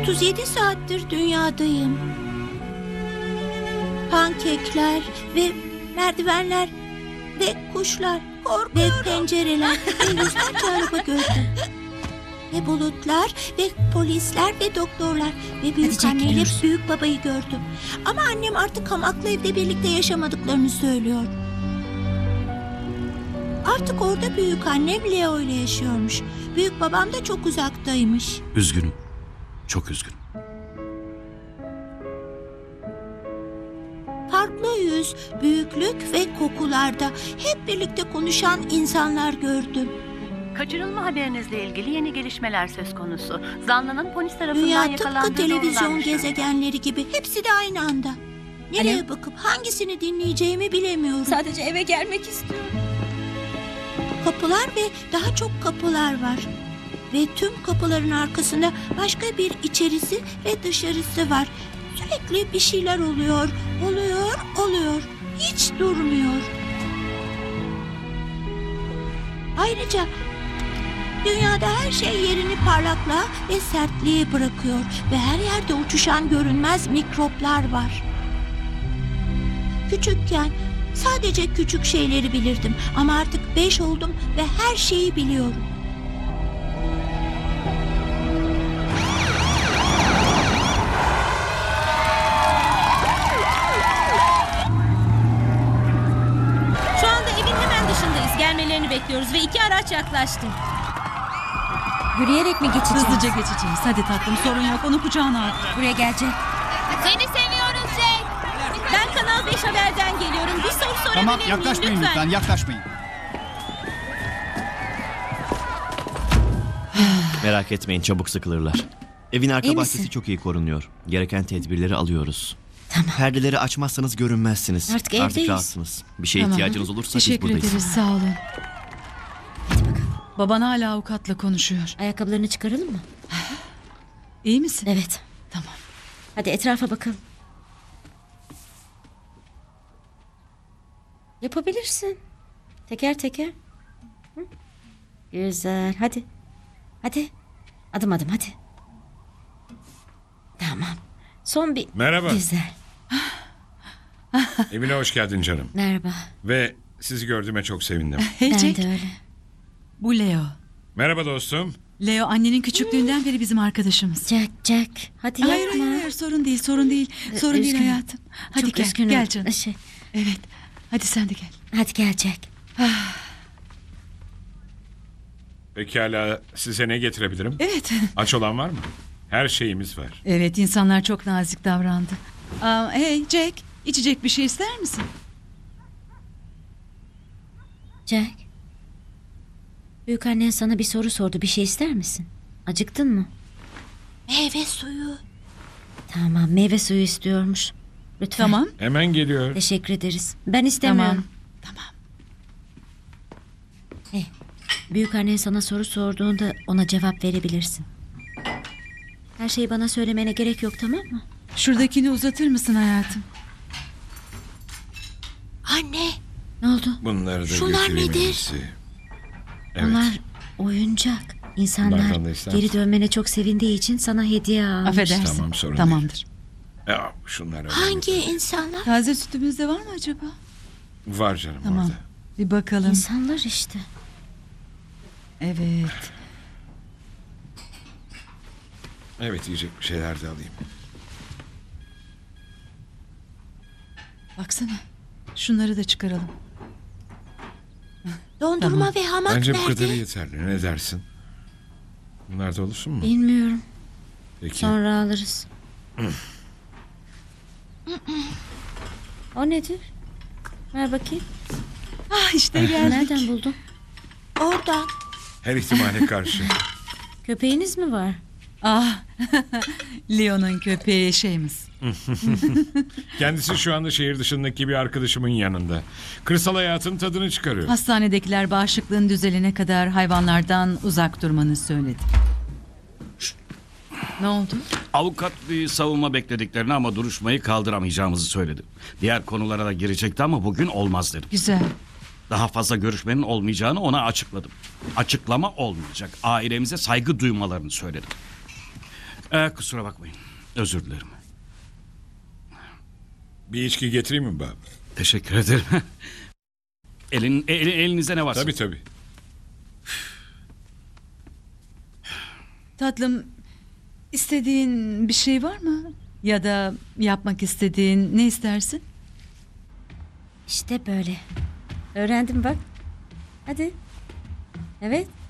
37 saattir dünyadayım. Pankekler ve merdivenler ve kuşlar ve pencereler ve yüzlerce araba gördüm. Ve bulutlar ve polisler ve doktorlar ve büyük anneyle büyük babayı gördüm. Ama annem artık hamakla evde birlikte yaşamadıklarını söylüyor. Artık orada büyük annem Leo ile yaşıyormuş. Büyük babam da çok uzaktaymış. Üzgünüm. Çok üzgünüm. Farklı yüz, büyüklük ve kokularda hep birlikte konuşan insanlar gördüm. Kaçırılma haberinizle ilgili yeni gelişmeler söz konusu. Zanlının polis tarafından Dünya yakalandığı tıpkı televizyon doğrulanmış. gezegenleri gibi hepsi de aynı anda. Nereye bakıp hangisini dinleyeceğimi bilemiyorum. Sadece eve gelmek istiyorum. Kapılar ve daha çok kapılar var. Ve tüm kapıların arkasında başka bir içerisi ve dışarısı var. Sürekli bir şeyler oluyor. Hiç durmuyor. Ayrıca dünyada her şey yerini parlaklığa ve sertliğe bırakıyor. Ve her yerde uçuşan görünmez mikroplar var. Küçükken sadece küçük şeyleri bilirdim. Ama artık 5 oldum ve her şeyi biliyorum. Şu anda evin hemen dışındayız. Gelmelerini bekliyoruz ve 2 araç yaklaştı. Yürüyerek mi geçeceğiz? Hızlıca geçeceğiz. Hadi tatlım, sorun yok. Onu kucağına al. Buraya gelecek. Seni seviyoruz Jake. Ben Kanal 5 Haber'den geliyorum. Bir soru sorabilir Tamam, miyim yaklaşmayın lütfen, yaklaşmayın. Merak etmeyin, çabuk sıkılırlar. Evin arka İyi bahçesi misin? çok iyi korunuyor. Gereken tedbirleri alıyoruz. Tamam. Perdeleri açmazsanız görünmezsiniz. Artık evdeyiz. rahatsınız. Bir şeye Tamam. ihtiyacınız olursa biz Teşekkür buradayız. ederiz, sağ olun. Baban hala avukatla konuşuyor. Ayakkabılarını çıkaralım mı? İyi misin? Evet. Tamam. Hadi etrafa bakalım. Yapabilirsin. Teker teker. Hı? Güzel. Hadi. Hadi. Adım adım hadi. Tamam. Son bir... Merhaba. Güzel. Evine hoş geldin canım. Merhaba. Ve sizi gördüğüme çok sevindim. Hey Ben Jack, de öyle. bu Leo. Merhaba dostum. Leo annenin küçüklüğünden beri bizim arkadaşımız. Jack. Hadi Hayır, yapma. hayır, sorun değil, sorun değil. Sorun değil Üzgünüm. hayatım. Hadi Çok gel, üzgünüm. gel canım. Şey, Evet, hadi sen de gel. hadi gel Jack. Pekala, size ne getirebilirim? Evet, Aç olan var mı? Her şeyimiz var. evet, insanlar çok nazik davrandı. Hey Jack, içecek bir şey ister misin? Jack. Büyükannen sana bir soru sordu. Bir şey ister misin? Acıktın mı? Meyve suyu. Tamam, meyve suyu istiyormuş. Lütfen. Tamam, Hemen geliyor. Teşekkür ederiz. Ben istemiyorum. tamam. Hey, büyükannen sana soru sorduğunda ona cevap verebilirsin. Her şeyi bana söylemene gerek yok, tamam mı? Şuradakini uzatır mısın hayatım? Anne, Ne oldu? Bunları da Şunlar götüreyim nedir? en iyisi. Evet. Onlar oyuncak. İnsanlar Bunlardan da ister geri misin? dönmene çok sevindiği için sana hediye almış. Affedersin. Tamam, sorun Tamamdır. Ya, şunlar önemli. hangi insanlar? Taze sütümüz de var mı acaba? Var canım Tamam. orada. Bir bakalım. İnsanlar işte. Evet. Evet, yiyecek bir şeyler de alayım. Baksana. Şunları da çıkaralım. Dondurma Tamam. ve hamak Bence bu nerede? kadarı yeterli. Ne dersin? Bunlar da olursun mu? Bilmiyorum. Peki. Sonra alırız. O nedir? Ver bakayım. İşte geldik. Nereden buldun? Oradan. Her ihtimale karşı. Köpeğiniz mi var? Leo'nun köpeği şeyimiz. Kendisi şu anda şehir dışındaki bir arkadaşımın yanında. Kırsal hayatın tadını çıkarıyor. Hastanedekiler bağışıklığın düzelene kadar hayvanlardan uzak durmanı söyledi. Ne oldu? Avukat bir savunma beklediklerini ama duruşmayı kaldıramayacağımızı söyledi. Diğer konulara da girecekti ama bugün olmaz dedi. Güzel. Daha fazla görüşmenin olmayacağını ona açıkladım. Açıklama olmayacak. Ailemize saygı duymalarını söyledim. Kusura bakmayın. Özür dilerim. Bir içki getireyim mi baba? Teşekkür ederim. Elinizde ne varsa. Tabii tabii. Tatlım, istediğin bir şey var mı? Ya da yapmak istediğin ne istersin? İşte böyle. Öğrendim bak. Hadi. Evet.